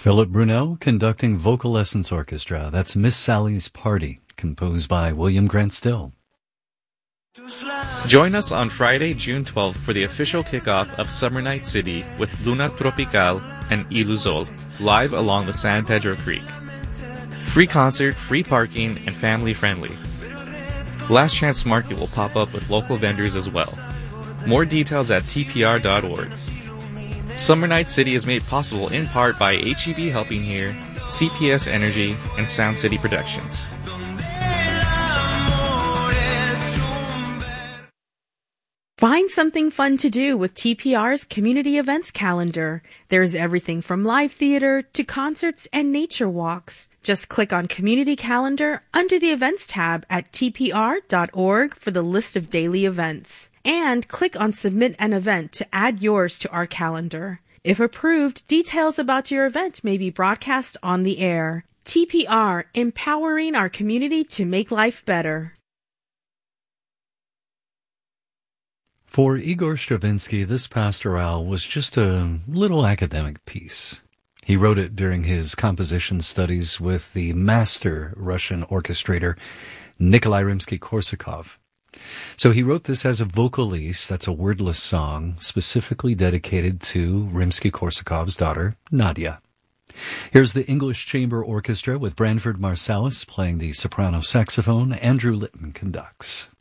Philip Brunel conducting Vocal Essence Orchestra. That's Miss Sally's Party, composed by William Grant Still. Join us on Friday, June 12th for the official kickoff of Summer Night City with Luna Tropical and Iluzol, live along the San Pedro Creek. Free concert, free parking, and family friendly. Last Chance Market will pop up with local vendors as well. More details at tpr.org. Summer Night City is made possible in part by HEB Helping Here, CPS Energy, and Sound City Productions. Find something fun to do with TPR's community events calendar. There's everything from live theater to concerts and nature walks. Just click on Community Calendar under the Events tab at tpr.org for the list of daily events. And click on Submit an Event to add yours to our calendar. If approved, details about your event may be broadcast on the air. TPR, empowering our community to make life better. For Igor Stravinsky, this pastorale was just a little academic piece. He wrote it during his composition studies with the master Russian orchestrator Nikolai Rimsky-Korsakov. So he wrote this as a vocalise, that's a wordless song, specifically dedicated to Rimsky-Korsakov's daughter, Nadia. Here's the English Chamber Orchestra with Branford Marsalis playing the soprano saxophone. Andrew Litton conducts.